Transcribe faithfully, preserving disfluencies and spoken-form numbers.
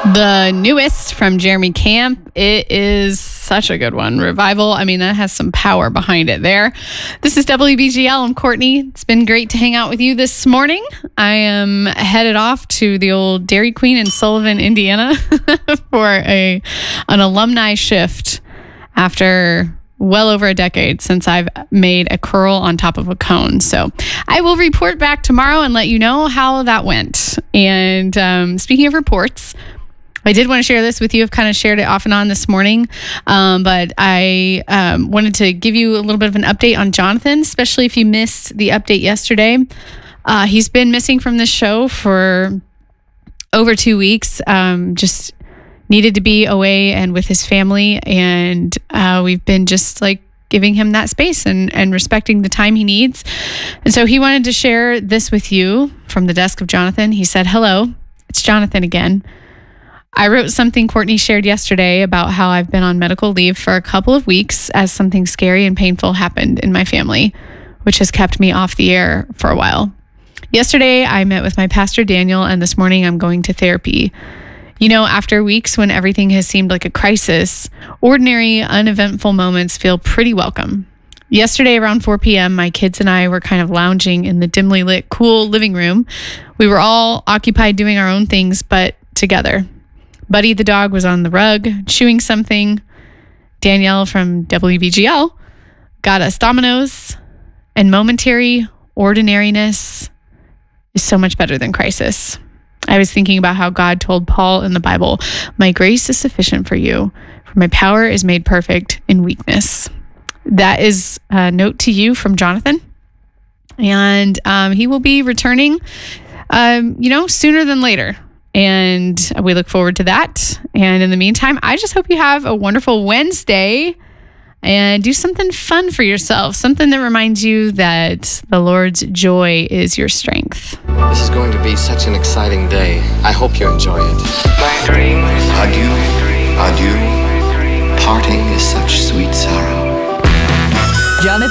The newest from Jeremy Camp. It is such a good one. Revival. I mean, that has some power behind it there. This is W B G L. I'm Courtney. It's been great to hang out with you this morning. I am headed off to the old Dairy Queen in Sullivan, Indiana for a an alumni shift after well over a decade since I've made a curl on top of a cone. So I will report back tomorrow and let you know how that went. And um, speaking of reports, I did want to share this with you. I've kind of shared it off and on this morning, um, but I um, wanted to give you a little bit of an update on Jonathan, especially if you missed the update yesterday. Uh, he's been missing from this show for over two weeks, um, just needed to be away and with his family, and uh, we've been just like giving him that space and, and respecting the time he needs. And so he wanted to share this with you from the desk of Jonathan. He said, "Hello, it's Jonathan again. I wrote something Courtney shared yesterday about how I've been on medical leave for a couple of weeks as something scary and painful happened in my family, which has kept me off the air for a while. Yesterday, I met with my pastor, Daniel, and this morning I'm going to therapy. You know, after weeks when everything has seemed like a crisis, ordinary, uneventful moments feel pretty welcome. Yesterday around four p.m., my kids and I were kind of lounging in the dimly lit, cool living room. We were all occupied doing our own things, but together. Buddy the dog was on the rug, chewing something. Danielle from W B G L got us Domino's, and momentary ordinariness is so much better than crisis. I was thinking about how God told Paul in the Bible, "My grace is sufficient for you, for my power is made perfect in weakness." That is a note to you from Jonathan. And um, he will be returning, um, you know, sooner than later. And we look forward to that. And in the meantime, I just hope you have a wonderful Wednesday and do something fun for yourself. Something that reminds you that the Lord's joy is your strength. This is going to be such an exciting day. I hope you enjoy it. Adieu, adieu. Parting is such sweet sorrow. Jonathan